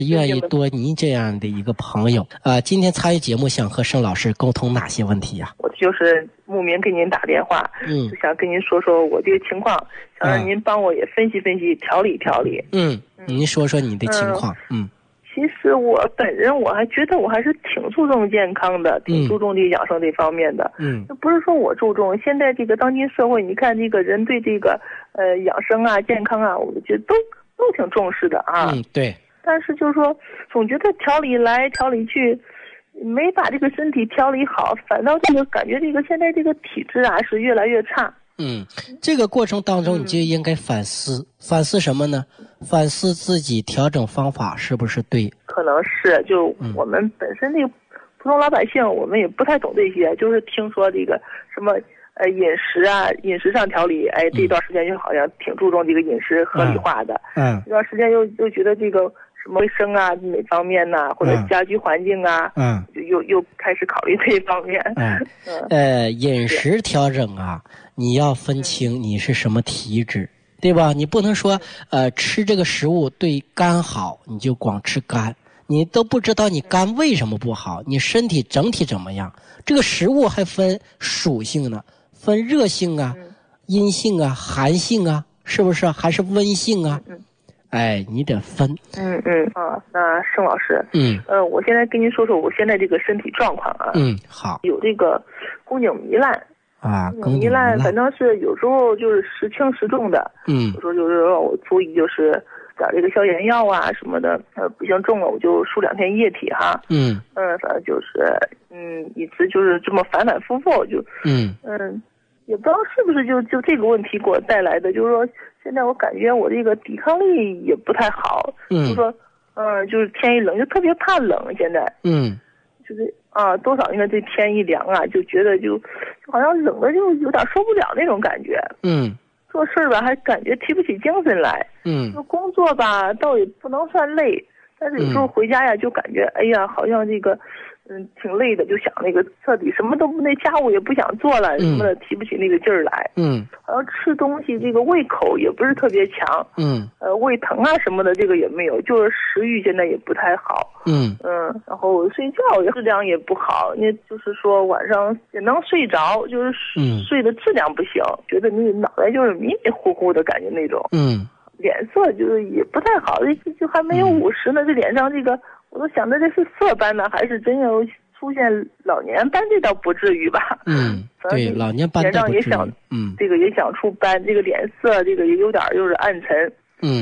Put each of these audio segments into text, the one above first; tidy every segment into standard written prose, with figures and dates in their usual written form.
愿意多您这样的一个朋友。今天参与节目想和盛老师沟通哪些问题呀？ 我就是慕名给您打电话，就想跟您说说我这个情况，想让您帮我也分析分析，调理调理。 您说说你的情况。 其实我本人我还觉得我还是挺注重健康的，挺注重这个养生这方面的。不是说我注重，现在这个当今社会，你看这个人对这个养生啊、健康啊，我觉得都挺重视的啊。 对。 但是就是说，总觉得调理来调理去，没把这个身体调理好，反倒这个感觉这个现在这个体质啊是越来越差。 这个过程当中你就应该反思，反思什么呢？反思自己调整方法是不是对？ 可能是，就我们本身这个普通老百姓，我们也不太懂这些，就是听说这个什么饮食啊，饮食上调理，这段时间就好像挺注重这个饮食合理化的。这段时间又觉得这个什么卫生啊哪方面呐，或者家居环境啊，就又开始考虑这一方面。 饮食调整啊，你要分清你是什么体质，对吧？你不能说吃这个食物对肝好，你就光吃肝，你都不知道你肝为什么不好，你身体整体怎么样。这个食物还分属性呢，分热性啊、阴性啊、寒性啊，是不是？还是温性啊？你得分。 那盛老师，我现在跟您说说我现在这个身体状况啊。 好。 有这个宫颈糜烂宫颈糜烂，反正是有时候就是时轻时重的。有时候就是我注意就是点这个消炎药啊什么的，不行重了我就输2天液体哈。反正就是一直就是这么反反复复就也不知道是不是就这个问题给我带来的，就是说现在我感觉我这个抵抗力也不太好。就是说就是天一冷就特别怕冷，现在就是多少应该这天一凉啊，就觉得就好像冷的就有点受不了那种感觉。做事吧还感觉提不起精神来。就工作吧倒也不能算累，但是有时候回家呀就感觉哎呀好像这个挺累的，就想那个彻底什么都不，那家务也不想做了，什么的提不起那个劲儿来。好像吃东西这个胃口也不是特别强。胃疼啊什么的这个也没有，就是食欲现在也不太好。然后睡觉也质量也不好，那就是说晚上也能睡着，就是睡的质量不行，觉得那个脑袋就是迷迷糊糊的感觉那种。脸色就是也不太好，就还没有50呢，这脸上这个我都想着这是色斑呢，还是真有出现老年斑，这倒不至于吧。 对，老年斑倒不至于。 这个也想出斑，这个脸色这个也有点就是暗沉。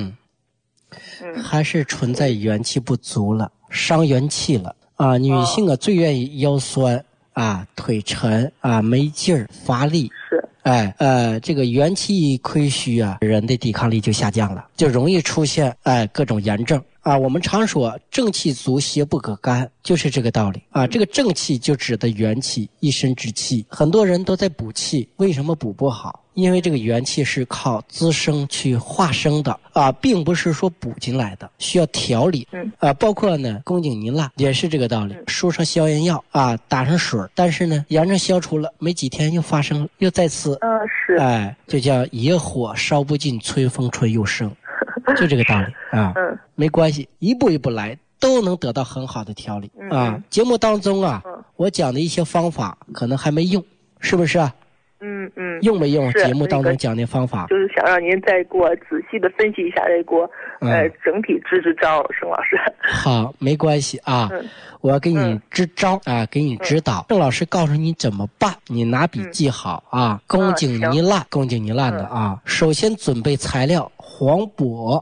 还是存在元气不足了，伤元气了啊。女性啊最愿意腰酸啊、腿沉啊、没劲儿、乏力。这个元气亏虚啊，人的抵抗力就下降了，就容易出现各种炎症啊。我们常说正气足邪不可干，就是这个道理啊。这个正气就指的元气，一身之气。很多人都在补气，为什么补不好？因为这个元气是靠滋生去化生的啊，并不是说补进来的，需要调理。包括呢宫颈糜烂也是这个道理，输上消炎药啊，打上水，但是呢炎症消除了，没几天又发生了，又再次就叫野火烧不尽，春风吹又生，就这个道理啊。没关系，一步一步来，都能得到很好的调理啊。节目当中啊，我讲的一些方法可能还没用，是不是啊？用没用？节目当中讲的方法， 就是想让您再给我仔细的分析一下，再给我整体支招，盛老师。 好，没关系啊，我要给你支招啊，给你指导。盛老师告诉你怎么办，你拿笔记好啊。宫颈糜烂，宫颈糜烂的啊，首先准备材料：黄柏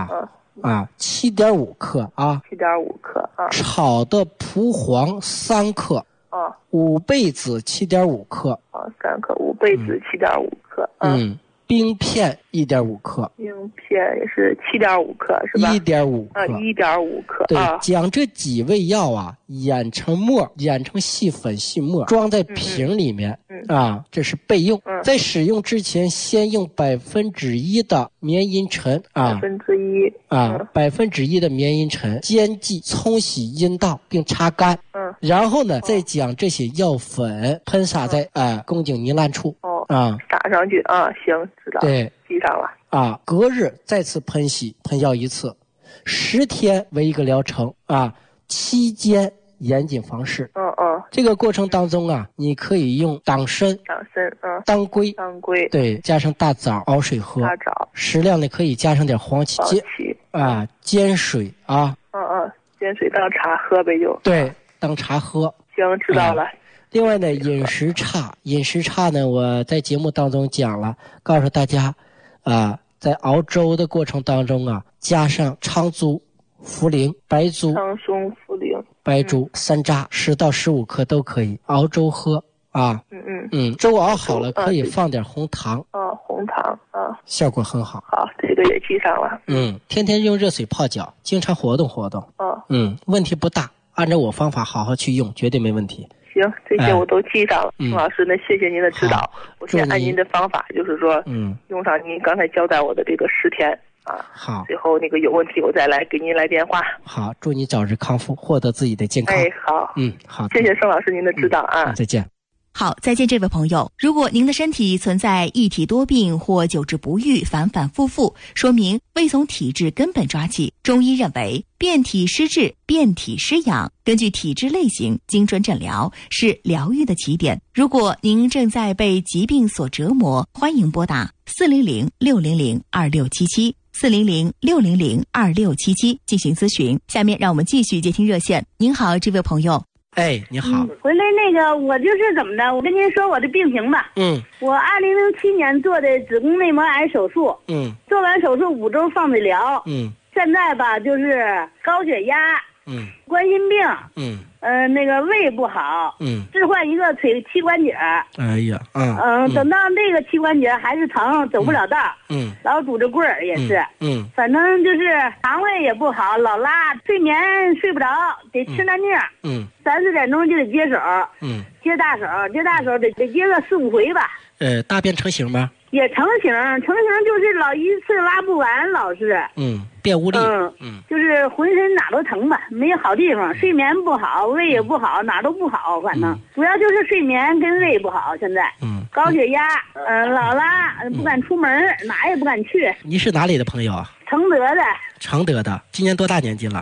7.5克啊 ，7.5克啊， 炒的蒲黄3克。五倍子7.5克 ，3克，五倍子7.5克， 冰片1.5克， 冰片也是7.5克是吧 ？1.5克 ，1.5克。 对，将这几味药啊研成末，研成细粉细末，装在瓶里面这是备用。在使用之前，先用1%的棉银尘1%的棉银尘煎剂冲洗阴道并擦干。然后呢，再将这些药粉喷洒在宫颈糜烂处。 撒上去啊，行，知道。 对， 记上了。 隔日再次喷洗喷药1次， 10天为一个疗程啊，期间严谨方式。这个过程当中啊，你可以用党参、当归，对，加上大枣熬水喝，适量的可以加上点黄芪煎水啊。 煎水当茶喝呗就。 对，当茶喝。 行，知道了。 另外呢，饮食差呢，我在节目当中讲了，告诉大家在熬粥的过程当中啊，加上苍术、茯苓、白术、白术、山楂10到15克都可以熬粥喝啊。粥熬好了可以放点红糖。 红糖效果很好。 好，这个也记上了。 天天用热水泡脚，经常活动活动。问题不大，按照我方法好好去用，绝对没问题。 行，这些我都记上了。宋老师，那谢谢您的指导。我先按您的方法，就是说，用上您刚才交代我的这个10天啊。 好。 最后那个有问题我再来给您来电话。 好，祝你早日康复，获得自己的健康。 好。 好。 谢谢宋老师您的指导啊。 再见。 好，再见这位朋友。如果您的身体存在一体多病或久治不愈、反反复复，说明未从体质根本抓起。中医认为，变体施治、变体施养，根据体质类型精准诊疗是疗愈的起点。如果您正在被疾病所折磨，欢迎拨打400-600-2677。400-600-2677进行咨询。下面让我们继续接听热线。您好，这位朋友。 你好。 回来那个，我就是怎么的？我跟您说我的病情吧。我2007年做的子宫内膜癌手术。做完手术5周放的疗。现在吧，就是高血压。冠心病。那个胃不好。置换一个腿膝关节。等到那个膝关节还是疼，走不了道。老拄着棍儿也是。反正就是肠胃也不好，老拉，睡眠睡不着，得吃南宁。3、4点钟就得接手。接大手得接个4、5回吧。 大便成型吗？ 也成型就是老一次拉不完，老是。 便无力。 就是浑身哪都疼吧，没有好地方，睡眠不好，胃也不好，哪都不好，反正主要就是睡眠跟胃不好。现在高血压，老拉，不敢出门，哪也不敢去。 你是哪里的朋友啊？ 承德的。 今年多大年纪了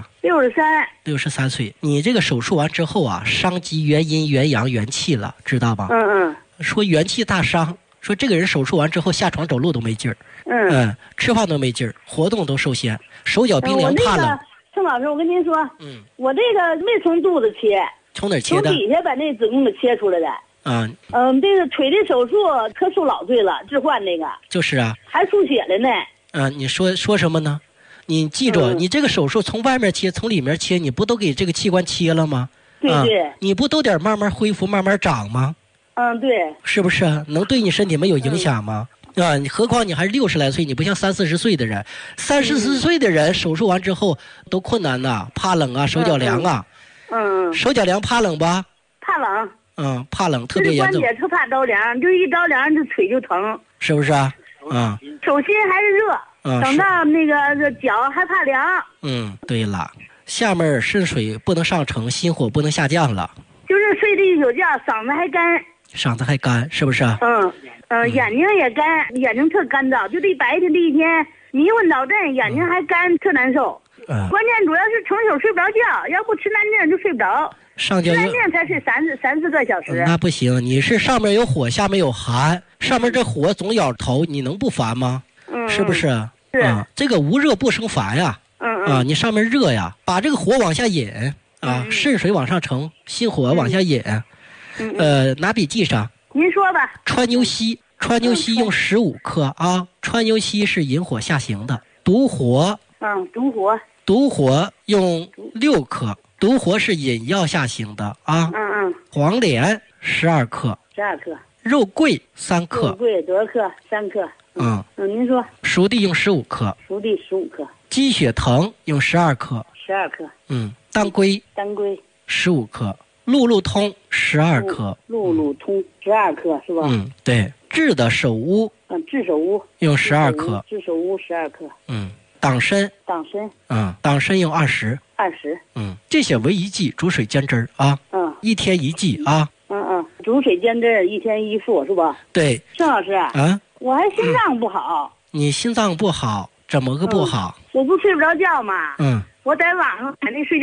？63岁。你这个手术完之后啊，伤及元阴、元阳、元气了，知道吧？说元气大伤，说这个人手术完之后下床走路都没劲儿。吃饭都没劲儿，活动都受限，手脚冰凉怕冷。 宋老师，我跟您说，我这个没从肚子切， 从哪儿切的？ 从底下把那子宫给切出来的。这个腿的手术可受老罪了，置换那个。 就是啊。 还出血了呢。 你说什么呢？你记住，你这个手术从外面切，从里面切，你不都给这个器官切了吗？ 对。 你不都得慢慢恢复，慢慢长吗？ 对。 是不是？能对你身体没有影响吗？何况你还是60来岁，你不像30、40岁的人，30、40岁的人手术完之后都困难呐，怕冷啊，手脚凉啊。手脚凉怕冷吧？ 怕冷。 怕冷特别严重。 关节特怕着凉，就一着凉这腿就疼。 是不是啊？ 手心还是热。等到那个脚还怕凉。 对了，下面肾水不能上升，心火不能下降了。 就是睡了一宿觉，嗓子还干， 是不是？ 眼睛也干，眼睛特干燥，就这白天这一天迷昏倒阵，眼睛还干，特难受。关键主要是成宿睡不着觉，要不吃南宁就睡不着。吃南宁才睡3、4个小时。 那不行，你是上面有火，下面有寒，上面这火总咬头，你能不烦吗？是不是？ 是。 这个无热不生烦呀。你上面热呀，把这个火往下引肾水往上盛，心火往下引。拿笔记上。 您说吧。 川牛膝用15克啊。川牛膝是引火下行的。独活。独活用6克。独活是引药下行的啊。黄连12克。肉桂3克。 肉桂多少克？3克。您说。 熟地用15克。鸡血藤用12克。当归15克。路路通12克。 12克是吧？ 对。炙的手乌。用12克。党参。党参用20。这些为一剂，煮水煎汁啊。1天1剂啊。 煮水煎汁1天1副是吧？ 对。 郑老师我还心脏不好。 你心脏不好，怎么个不好？ 我不睡不着觉嘛。我在网上买那睡觉